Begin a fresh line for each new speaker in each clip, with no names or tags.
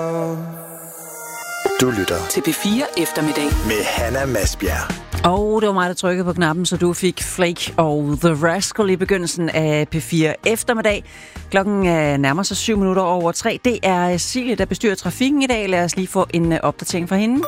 Du lytter
til P4 Eftermiddag
med Hanna Masbjerg.
Og det var mig, der trykkede på knappen, så du fik Flake og The Rascal i begyndelsen af P4 Eftermiddag. Klokken nærmer sig 3:07. Det er Silje, der bestyrer trafikken i dag. Lad os lige få en opdatering fra hende.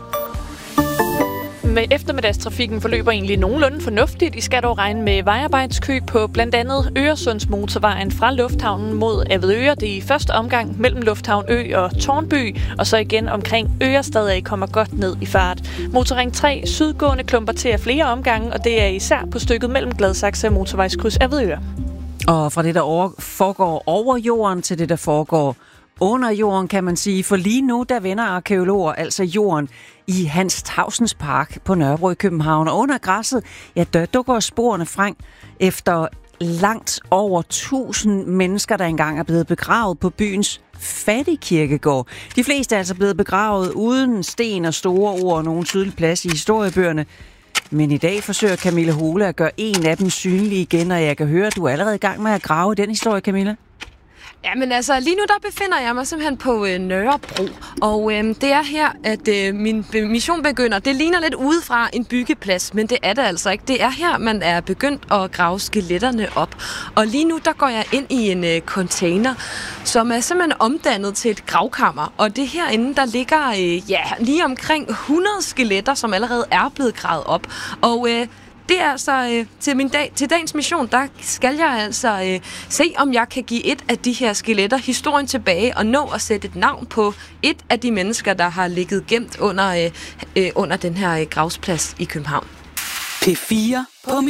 Med eftermiddagstrafikken forløber egentlig nogenlunde fornuftigt. I skal dog regne med vejarbejdskø på blandt andet Øresundsmotorvejen fra Lufthavnen mod Avedøre. Det er i første omgang mellem Lufthavn Ø og Tårnby, og så igen omkring Ørestad kommer godt ned i fart. Motorring 3 sydgående klumper til af flere omgange, og det er især på stykket mellem Gladsaxe og motorvejskryds Avedøre. Og fra det, der foregår over jorden, til det, der foregår under jorden, kan man sige. For lige nu, der vender arkæologer altså jorden i Hans Taussens Park på Nørrebro i København. Og under græsset, ja, der dukker sporene frem efter langt over 1000 mennesker, der engang er blevet begravet på byens fattigkirkegård. De fleste er altså blevet begravet uden sten og store ord og nogen tydelig plads i historiebøgerne. Men i dag forsøger Camilla Hole at gøre en af dem synlig igen, og jeg kan høre, at du er allerede i gang med at grave i den historie, Camilla.
Ja, men altså, lige nu der befinder jeg mig simpelthen på Nørrebro, og det er her, at min mission begynder. Det ligner lidt udefra en byggeplads, men det er det altså ikke. Det er her, man er begyndt at grave skeletterne op. Og lige nu, der går jeg ind i en container, som er simpelthen omdannet til et gravkammer. Og det herinde, der ligger lige omkring 100 skeletter, som allerede er blevet gravet op. Og det er altså til dagens mission, der skal jeg altså se, om jeg kan give et af de her skeletter historien tilbage og nå at sætte et navn på et af de mennesker, der har ligget gemt under den her gravsplads i København.
P4 på